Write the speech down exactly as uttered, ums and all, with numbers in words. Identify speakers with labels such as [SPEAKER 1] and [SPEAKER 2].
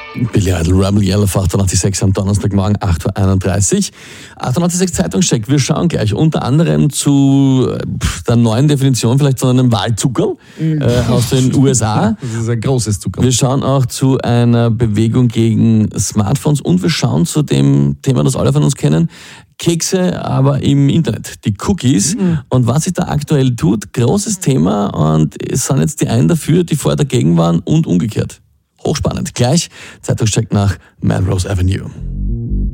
[SPEAKER 1] Billy Idol, Rebel Yell auf achtundachtzig Komma sechs am Donnerstagmorgen, acht Uhr einunddreißig. achtundachtzig Komma sechs Zeitungscheck. Wir schauen gleich unter anderem zu der neuen Definition vielleicht von einem Wahlzuckerl mhm. äh, aus den U S A.
[SPEAKER 2] Das ist ein großes Zuckerl.
[SPEAKER 1] Wir schauen auch zu einer Bewegung gegen Smartphones und wir schauen zu dem Thema, das alle von uns kennen, Kekse, aber im Internet, die Cookies. Mhm. Und was sich da aktuell tut, großes Thema und es sind jetzt die einen dafür, die vorher dagegen waren und umgekehrt. Hochspannend. Gleich Zeitungscheck nach Melrose Avenue.